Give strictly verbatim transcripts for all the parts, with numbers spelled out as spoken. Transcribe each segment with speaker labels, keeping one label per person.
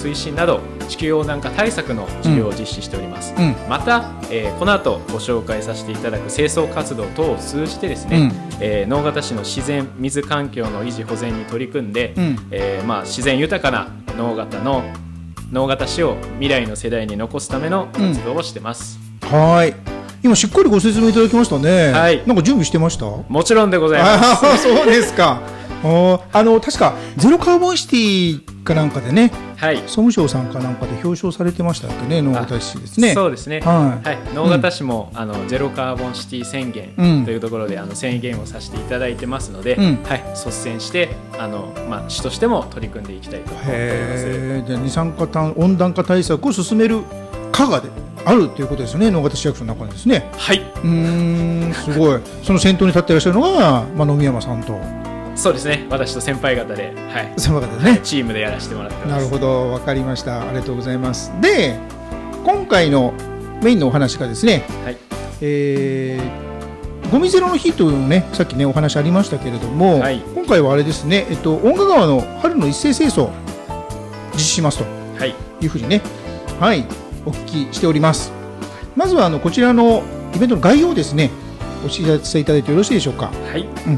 Speaker 1: 推進など地球温暖化対策の事業を実施しております、
Speaker 2: うん、
Speaker 1: また、えー、この後ご紹介させていただく清掃活動等を通じてですね、うんえー、直方市の自然水環境の維持保全に取り組んで、うんえーまあ、自然豊かな直方の直方市を未来の世代に残すための活動をしてます、
Speaker 2: うん、はい今しっかりご説明いただきましたね、はい、なんか準備してました？
Speaker 1: もちろんでございます。
Speaker 2: あそうですかあの確かゼロカーボンシティかなんかでね、はい、総務省さんかなんかで表彰されてましたっけね、直方市ですね。
Speaker 1: そうですね、はいはい、直方市も、うん、あのゼロカーボンシティ宣言というところで、うん、あの宣言をさせていただいてますので、うんはい、率先してあの、まあ、市としても取り組んでいきたいと思っております。
Speaker 2: へじゃあ二酸化炭温暖化対策を進める課がであるということですよね、直方市役所の中にですね。
Speaker 1: はい、
Speaker 2: うーんすごいその先頭に立っていらっしゃるのが、まあ、野見山さんと。
Speaker 1: そうですね、私と先輩方で、はい、
Speaker 2: 先輩方でね、
Speaker 1: チームでやらせてもらってます。
Speaker 2: なるほど、わかりました、ありがとうございます。で今回のメインのお話がですね、はいえー、ゴミゼロの日というね、さっきねお話ありましたけれども、はい、今回はあれですね、えっと、遠賀川の春の一斉清掃実施しますというふうにね、はい、お聞きしております。まずはあのこちらのイベントの概要をですねお知らせいただいてよろしいでしょうか。
Speaker 1: はい、うん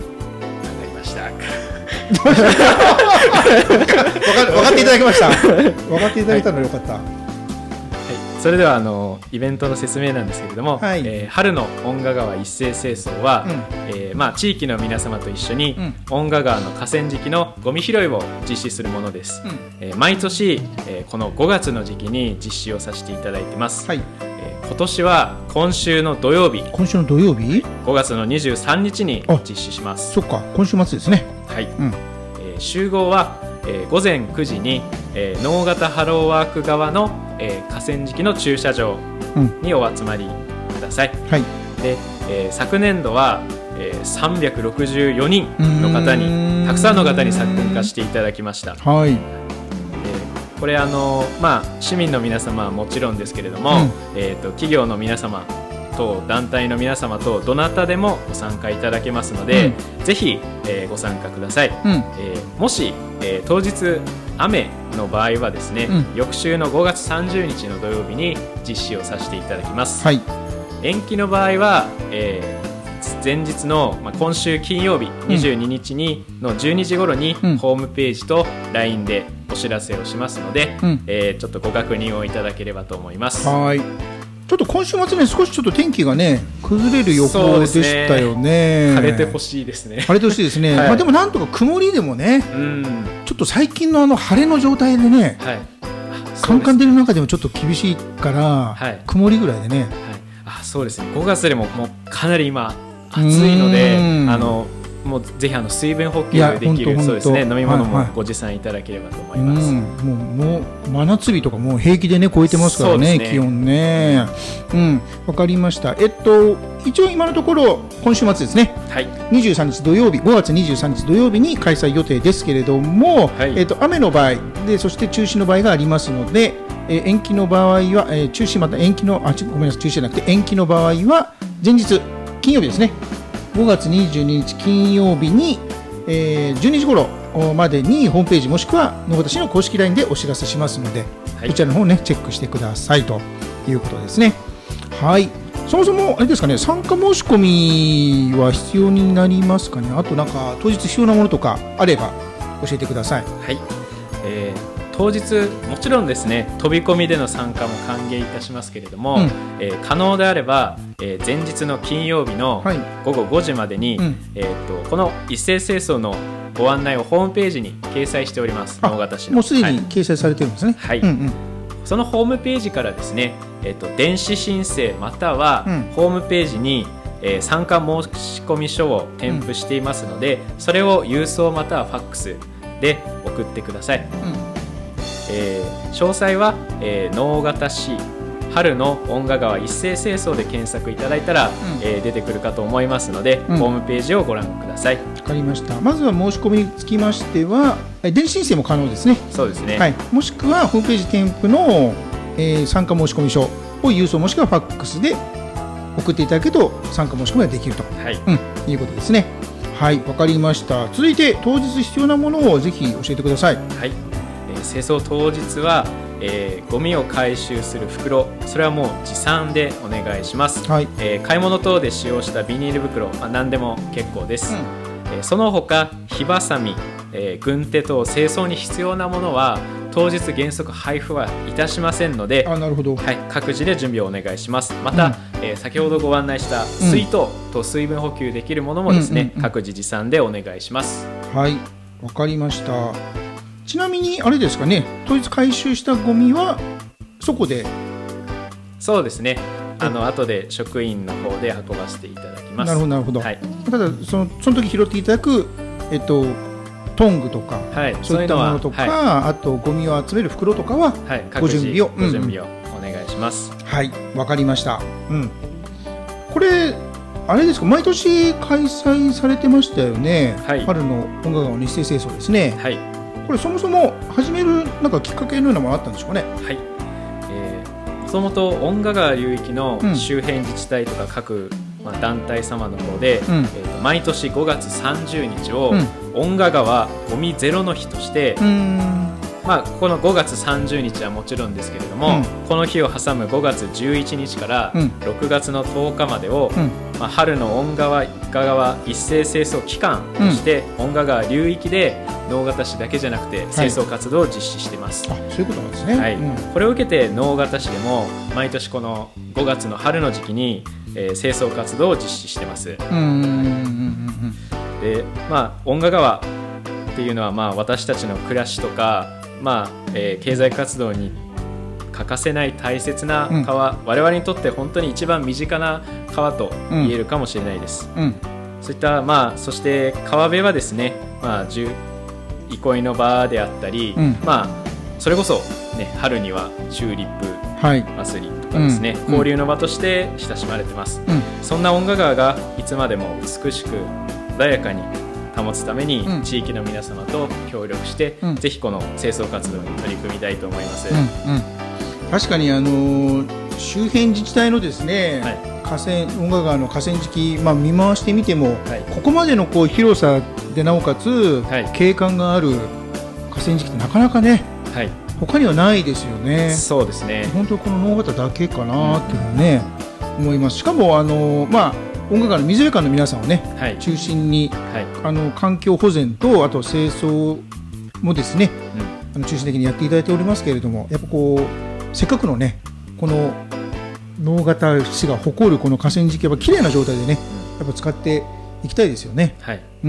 Speaker 2: 分か, 分かっていただきました分かっていただいたのでよかった、はいはい、
Speaker 1: それではあのイベントの説明なんですけれども、はいえー、春の遠賀川一斉清掃は、うんえーまあ、地域の皆様と一緒に、うん、遠賀川の河川敷のゴミ拾いを実施するものです、うんえー、毎年、えー、このごがつの時期に実施をさせていただいてます、はいえー、今年は今週の土曜日
Speaker 2: 今週の土曜日
Speaker 1: ごがつのにじゅうさんにちに実施します。
Speaker 2: そっか今週末ですね。
Speaker 1: はいうんえー、集合は、えー、ごぜんくじに、えー、直方ハローワーク側の、えー、河川敷の駐車場にお集まりください、うんはいでえー、昨年度は、えー、さんびゃくろくじゅうよにんの方にたくさんの方に参加していただきました、はいえー、これあの、まあ、市民の皆様はもちろんですけれども、うんえー、と企業の皆様と団体の皆様とどなたでもご参加いただけますので、うん、ぜひ、えー、ご参加ください、うんえー、もし、えー、当日雨の場合はですね、うん、翌週のごがつさんじゅうにちの土曜日に実施をさせていただきます、はい、延期の場合は、えー、前日の、まあ、今週金曜日にじゅうににちにのじゅうにじ頃に、うん、ホームページと ライン でお知らせをしますので、うんえー、ちょっとご確認をいただければと思います。
Speaker 2: はいちょっと今週末ね少しちょっと天気がね崩れる予報でしたよ ね,
Speaker 1: ね晴れてほしいですね
Speaker 2: 晴れてほしいですね、はいまあ、でもなんとか曇りでもねうんちょっと最近のあの晴れの状態でね、はい、カンカン照りの中でもちょっと厳しいから、はい、曇りぐらいでね、はい、
Speaker 1: あそうですねごがつでももうかなり今暑いのであのもうぜひあの水分補給できるそうですね飲み物もご持参いただければと思います、はいはい、
Speaker 2: うんもう、もう真夏日とかもう平気でね超えてますからね、ね気温ねうんわかりました。えっと一応今のところ今週末ですね、はい、にじゅうさんにち土曜日ごがつにじゅうさんにち土曜日に開催予定ですけれども、はいえっと、雨の場合でそして中止の場合がありますので、えー、延期の場合は、えー、中止また延期のあごめんなさい中止じゃなくて延期の場合は前日金曜日ですねごがつにじゅうににち金曜日に、えー、じゅうにじ頃までにホームページもしくは直方市の公式 ライン でお知らせしますので、はい、こちらの方ねチェックしてくださいということですね。はいそもそもあれですかね参加申し込みは必要になりますかね。あとなんか当日必要なものとかあれば教えてください。
Speaker 1: はい、えー当日もちろんですね飛び込みでの参加も歓迎いたしますけれども、うんえー、可能であれば、えー、前日の金曜日のごごごじまでに、はいうんえー、とこの一斉清掃のご案内をホームページに掲載しております直方市の
Speaker 2: もうすでに掲載されてるんですね。
Speaker 1: はい、はいうんうん、そのホームページからですね、えー、と電子申請または、うん、ホームページにえー、参加申込書を添付していますので、うん、それを郵送またはファックスで送ってください、うんえー、詳細は、えー、直方市春の遠賀川一斉清掃で検索いただいたら、うんえー、出てくるかと思いますので、うん、ホームページをご覧ください。
Speaker 2: わかりました。まずは申し込みにつきましては電子申請も可能ですね。
Speaker 1: そうですね、
Speaker 2: はい、もしくはホームページ添付の、えー、参加申し込み書を郵送もしくはファックスで送っていただけると参加申し込みができると、はいうん、いうことですね。はいわかりました。続いて当日必要なものをぜひ教えてください。
Speaker 1: はい清掃当日は、えー、ゴミを回収する袋、それはもう持参でお願いします、はい、えー、買い物等で使用したビニール袋、まあ、何でも結構です、うん、えー、その他火ばさみ、えー、軍手等清掃に必要なものは当日原則配布はいたしませんので、
Speaker 2: あ、なるほど、
Speaker 1: はい、各自で準備をお願いします。また、うん、えー、先ほどご案内した水筒と水分補給できるものもですね、うんうんうん、各自持参でお願いします。
Speaker 2: はい、わかりました。ちなみにあれですかね、当日回収したゴミはそこで。
Speaker 1: そうですね、あの後で職員の方で運ばせていただきます。
Speaker 2: なるほどなるほど、はい、ただそのその時拾っていただく、えっとトングとか、はい、そういったものとか、はい、あとゴミを集める袋とかは、はい、ご準備を、
Speaker 1: ご準備をお願いします。
Speaker 2: はい、わかりました、うん、これあれですか、毎年開催されてましたよね、はい、春の音楽の日清清掃ですね、はい、これそもそも始めるなんかきっかけのようなものあったんでしょうかね。
Speaker 1: はい、えー、もともと遠賀川流域の周辺自治体とか各、まあ、団体様の方で、うん、えー、と毎年ごがつさんじゅうにちを、うん遠賀川ゴミゼロの日として、まあ、このごがつさんじゅうにちはもちろんですけれども、うん、この日を挟むごがつじゅういちにちからろくがつのとおかまでを、うん、まあ、春の遠賀川一斉清掃期間として、うん、遠賀川流域で直方市だけじゃなくて清掃活動を実施しています、
Speaker 2: はい、あ、そういうことなんですね、
Speaker 1: はい、うん、これを受けて直方市でも毎年このごがつの春の時期に、えー、清掃活動を実施しています。うんうんうんうんでまあ、遠賀川っていうのは、まあ、私たちの暮らしとか、まあえー、経済活動に欠かせない大切な川、うん、我々にとって本当に一番身近な川と言えるかもしれないです、うんうん、そういった、まあ、そして川辺はですね、まあ、憩いの場であったり、うん、まあ、それこそ、ね、春にはチューリップ祭りとかですね、はい、交流の場として親しまれてます、うん、そんな遠賀川がいつまでも美しく穏やかに保つために、うん、地域の皆様と協力して、うん、ぜひこの清掃活動に取り組みたいと思います、うんうん、
Speaker 2: 確かに、あのー、周辺自治体のですね、はい、河川遠賀川の河川敷、まあ、見回してみても、はい、ここまでのこう広さでなおかつ、はい、景観がある河川敷ってなかなかね、はい、他にはないですよね。
Speaker 1: そうですね、
Speaker 2: 本当にこの直方だけかなっていうのね、うん、思います。しかも、あのー、まあ音楽館の水上館の皆さんをね、はい、中心に、はい、あの環境保全とあと清掃もですね、うん、あの中心的にやっていただいておりますけれども、やっぱこうせっかくのねこの直方市が誇るこの河川敷、やっぱ綺麗な状態でね、やっぱ使っていきたいですよね、はい、うん、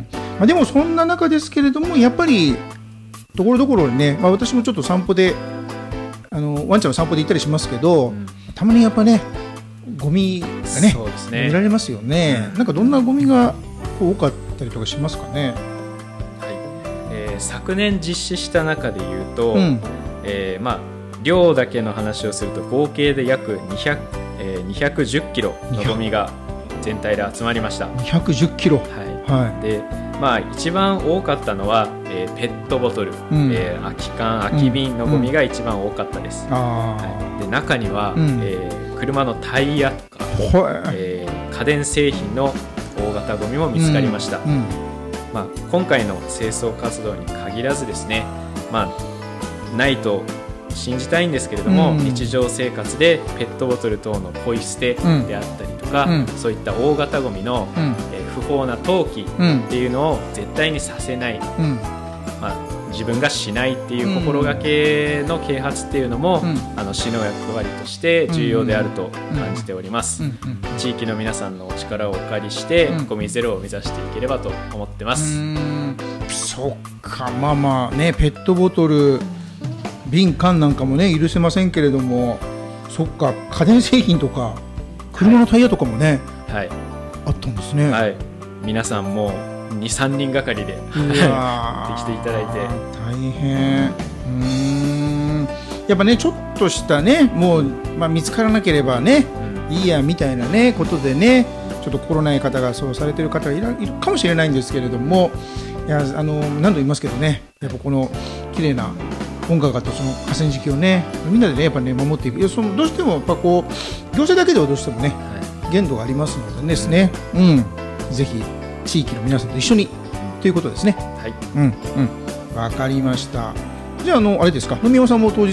Speaker 2: まあ、でもそんな中ですけれども、やっぱりところどころにね、まあ、私もちょっと散歩であのワンちゃんの散歩で行ったりしますけど、うん、たまにやっぱねゴミがね、そうですね、見られますよね、うん、なんかどんなゴミが多かったりとかしますかね。
Speaker 1: はい、えー、昨年実施した中でいうと、うん、えーまあ、量だけの話をすると合計で約にひゃく、えー、にひゃくじゅっキロのゴミが全体で集まりました。
Speaker 2: にひゃくじゅっキロ、
Speaker 1: はいはい、でまあ、一番多かったのは、えー、ペットボトル、うん、えー、空き缶空き瓶のゴミが一番多かったです、うんうん、はい、で中には、うん、えー、車のタイヤとか、えー、家電製品の大型ゴミも見つかりました、うんうん、まあ、今回の清掃活動に限らずですね、まあ、ないと信じたいんですけれども、うん、日常生活でペットボトル等のポイ捨てであったりとか、うん、そういった大型ゴミの、うん、えー、不法な投棄っていうのを絶対にさせない、うん、まあ、自分がしないっていう心がけの啓発っていうのも、うん、あの市の役割として重要であると感じております、うんうんうん、地域の皆さんのお力をお借りして、うん、ゴミゼロを目指していければと思ってます。
Speaker 2: うーん、そっか、まあまあね、ペットボトル瓶缶なんかもね許せませんけれども、そっか、家電製品とか車のタイヤとかもね、はい、あったんですね、はい、
Speaker 1: 皆さんもにさんにんがかりでできていただいて
Speaker 2: 大変。うーん、やっぱねちょっとしたね、もう、まあ、見つからなければね、うん、いいやみたいなねことでね、ちょっと心ない方がそうされている方がいるかもしれないんですけれども、いや、あの何度も言いますけどね、やっぱこの綺麗な音楽とその河川敷をね、みんなでねやっぱね守っていく。いや、そのどうしてもやっぱこう行政だけではどうしてもね、はい、限度がありますのでですね、うん、ぜひ地域の皆さんと一緒にということですね。はい、うんうん、わかりました。 じゃあ、あのあれですか、野宮さんも当日